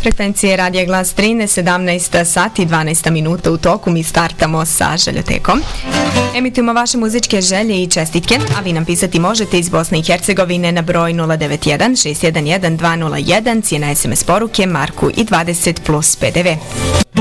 Frekvencije Radija Glas 13, 17 sati 12 minuta u toku. Mi startamo sa željotekom. Emitujemo vaše muzičke želje i čestitke, a vi nam pisati možete iz Bosne i Hercegovine na broj 091 611 201, cijena SMS poruke, marku i 20 plus PDV.